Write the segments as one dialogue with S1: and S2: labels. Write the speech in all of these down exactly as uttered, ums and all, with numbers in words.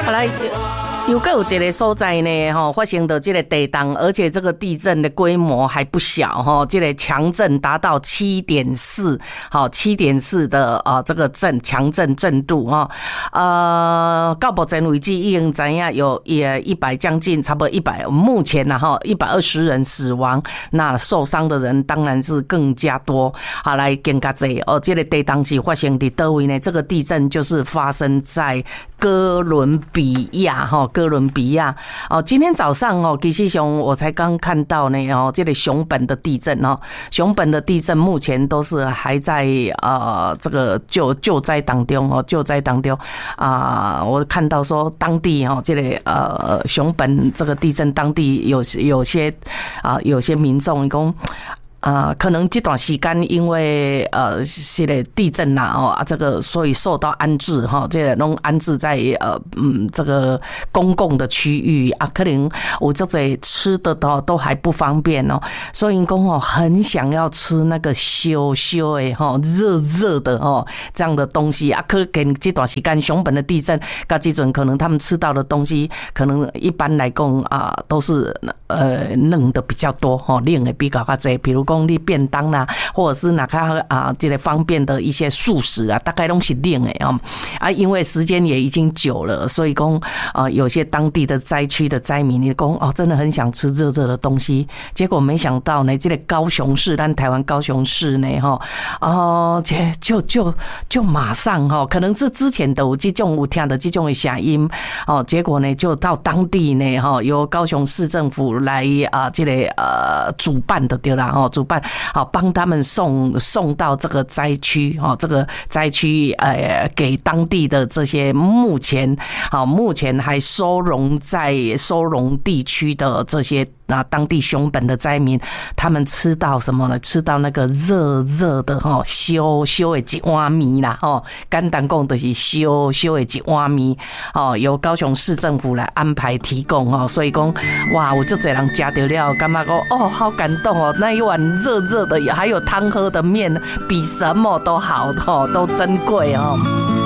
S1: 好来。又有一个所在呢，吼发生的这个地震，而且这个地震的规模还不小，吼，这个强震达到七点四，好，七点四的啊这个震强震震度哈，呃，到目前为止已经知影有也一百将近差不多一百，目前呢哈一百二十人死亡，那受伤的人当然是更加多。好，来更加多哦，这个地震是发生在哪位呢？这个地震就是发生在哥伦比亚哈。哥伦比亚哦，今天早上哦，其实上我才刚看到呢哦，这个熊本的地震哦，熊本的地震目前都是还在呃这个救救灾当中哦，救灾当中啊、呃，我看到说当地哦，这个呃熊本这个地震当地有有些啊、呃、有些民众讲。啊、呃，可能这段时间因为呃，这个地震呐、啊，哦啊，这个所以受到安置哈，这个拢安置在呃嗯这个公共的区域啊，可能我这在吃的都都还不方便哦，所以讲哦，很想要吃那个烧烧的哈，热热的哦这样的东西啊，可能这段时间熊本的地震，到这阵可能他们吃到的东西，可能一般来讲啊、呃、都是呃冷的比较多哈，冷的比较较多，比如讲。公立便当啦，或者是哪个啊，这个方便的一些素食啊，大概都是冷的哦啊，因为时间也已经久了，所以讲啊，有些当地的灾区的灾民，你讲哦，真的很想吃热热的东西，结果没想到呢，这个高雄市，咱台湾高雄市呢，哈哦，就就就马上哈，可能是之前的有这种有听的这种的声音哦，结果呢，就到当地呢，哈，由高雄市政府来啊，这个呃主办的对啦，哦。主办好帮他们送送到这个灾区哦，这个灾区呃给当地的这些目前好目前还收容在收容地区的这些啊当地熊本的灾民，他们吃到什么呢？吃到那个热热的哈烧烧的一碗面啦哦，简单讲就是烧烧的一碗面哦，由高雄市政府来安排提供哦，所以讲哇，我就这人吃到了，感觉讲哦好感动哦，那一碗。热热的，还有汤喝的面，比什么都好哦，都珍贵哦。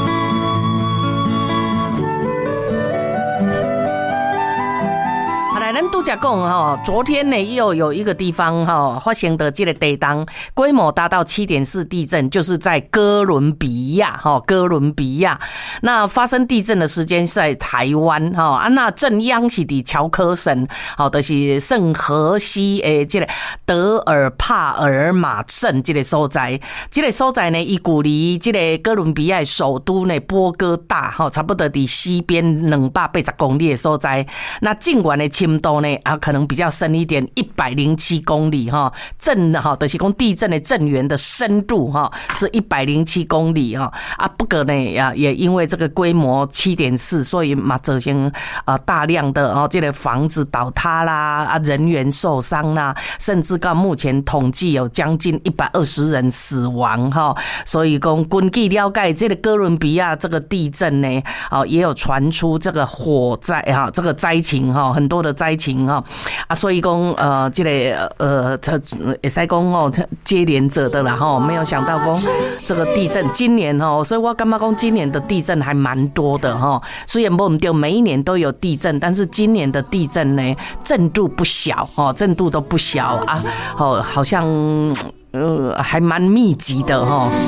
S1: 咱拄则讲吼，昨天呢又有一个地方哈发生的这个地震，规模达到七点四地震，就是在哥伦比亚哈，哥伦比亚。那发生地震的时间是在台湾哈啊，那震央是伫乔科省，好的是圣荷西诶，这个德尔帕尔马镇这个所在，这个所在呢，伊距离这个哥伦比亚首都呢波哥大哈，差不多伫西边两百八十公里的所在。那尽管呢深度呢啊可能比较深一点，一百零七公里哈，震哈就是讲地震的震源的深度哈是一百零七公里哈啊，不过呢啊也因为这个规模七点四，所以嘛造成啊大量的哦这个房子倒塌啦啊人员受伤啦，甚至到目前统计有将近一百二十人死亡哈，所以讲根据了解，这个哥伦比亚这个地震呢啊也有传出这个火灾哈，这个灾情哈很多的灾情哈啊，所以讲呃这个呃也使讲哦接连者的啦哈，没有想到讲这个地震今年哈，所以我感觉讲今年的地震还蛮多的哈，虽然不对每一年都有地震，但是今年的地震呢震度不小哦，震度都不小啊，哦好像呃还蛮密集的哈。